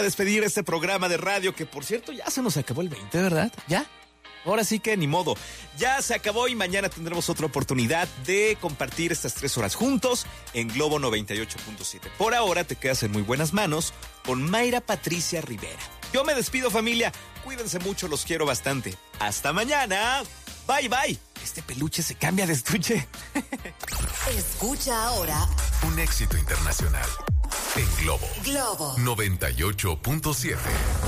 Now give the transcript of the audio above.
Despedir este programa de radio que, por cierto, ya se nos acabó el 20, ¿verdad? ¿Ya? Ahora sí que ni modo. Ya se acabó y mañana tendremos otra oportunidad de compartir estas 3 horas juntos en Globo 98.7. Por ahora te quedas en muy buenas manos con Mayra Patricia Rivera. Yo me despido, familia. Cuídense mucho, los quiero bastante. Hasta mañana. Bye, bye. Este peluche se cambia de estuche. Escucha ahora un éxito internacional en Globo. Globo 98.7.